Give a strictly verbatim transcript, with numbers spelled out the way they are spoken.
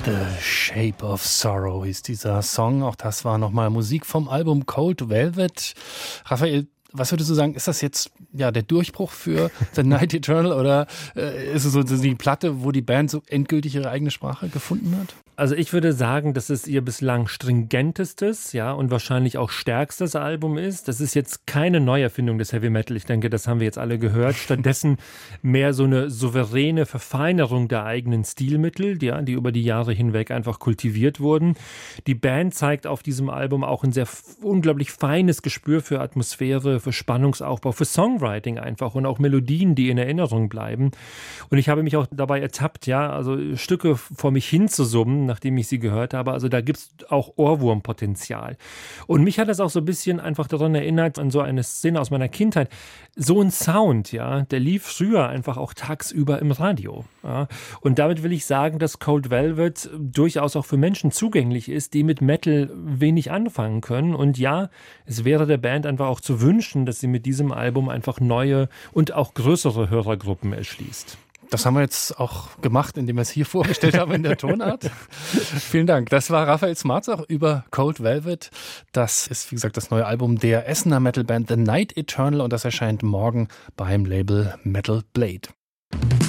The Shape of Sorrow hieß dieser Song. Auch das war nochmal Musik vom Album Cold Velvet. Raphael, was würdest du sagen, ist das jetzt ja der Durchbruch für The Night Eternal oder äh, ist es so die Platte, wo die Band so endgültig ihre eigene Sprache gefunden hat? Also ich würde sagen, dass es ihr bislang stringentestes, ja, und wahrscheinlich auch stärkstes Album ist. Das ist jetzt keine Neuerfindung des Heavy Metal. Ich denke, das haben wir jetzt alle gehört. Stattdessen mehr so eine souveräne Verfeinerung der eigenen Stilmittel, die, ja, die über die Jahre hinweg einfach kultiviert wurden. Die Band zeigt auf diesem Album auch ein sehr unglaublich feines Gespür für Atmosphäre, für Spannungsaufbau, für Songwriting einfach und auch Melodien, die in Erinnerung bleiben. Und ich habe mich auch dabei ertappt, ja, also Stücke vor mich hinzusummen, nachdem ich sie gehört habe. Also da gibt es auch Ohrwurmpotenzial. Und mich hat das auch so ein bisschen einfach daran erinnert, an so eine Szene aus meiner Kindheit. So ein Sound, ja, der lief früher einfach auch tagsüber im Radio. Ja. Und damit will ich sagen, dass Cold Velvet durchaus auch für Menschen zugänglich ist, die mit Metal wenig anfangen können. Und ja, es wäre der Band einfach auch zu wünschen, dass sie mit diesem Album einfach neue und auch größere Hörergruppen erschließt. Das haben wir jetzt auch gemacht, indem wir es hier vorgestellt haben in der Tonart. Vielen Dank. Das war Raphael Smartzach über Cold Velvet. Das ist, wie gesagt, das neue Album der Essener Metalband The Night Eternal und das erscheint morgen beim Label Metal Blade.